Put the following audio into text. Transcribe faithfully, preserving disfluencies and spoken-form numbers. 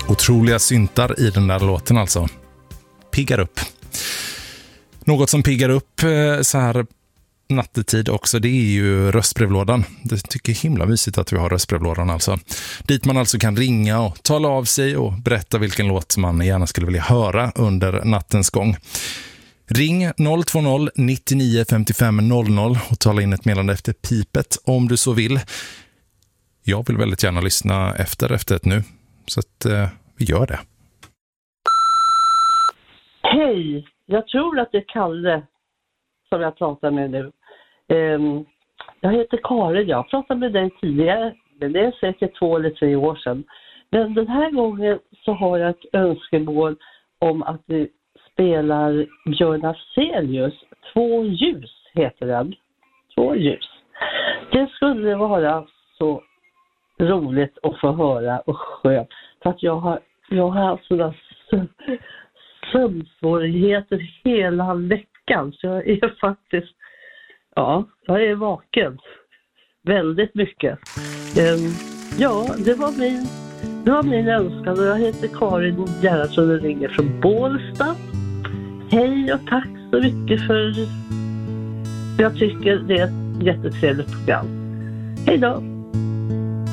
Otroliga syntar i den där låten alltså. Piggar upp. Något som piggar upp så här nattetid också, det är ju röstbrevlådan. Det tycker jag är himla mysigt att vi har röstbrevlådan alltså. Dit man alltså kan ringa och tala av sig och berätta vilken låt man gärna skulle vilja höra under nattens gång. Ring noll två noll nittionio femtiofem noll noll och tala in ett meddelande efter pipet om du så vill. Jag vill väldigt gärna lyssna efter efter ett nu, så att eh, vi gör det. Hej, jag tror att det är Kalle som jag pratar med nu. Um, jag heter Karin, jag pratade med dig tidigare, men det är säkert två eller tre år sedan. Men den här gången så har jag ett önskemål om att vi spelar Björn Afzelius. Två ljus heter den. Två ljus. Det skulle vara så roligt att få höra och skönt. För att jag har, jag har haft sådana sömnsvårigheter hela veckan. Så jag är faktiskt, ja, jag är vaken. Väldigt mycket. Um, ja, det var min, det var min önskan. Och jag heter Karin Gerhardsson och ringer från Bålsta. Hej och tack så mycket för, jag tycker det är ett jättetrevligt program. Hej då!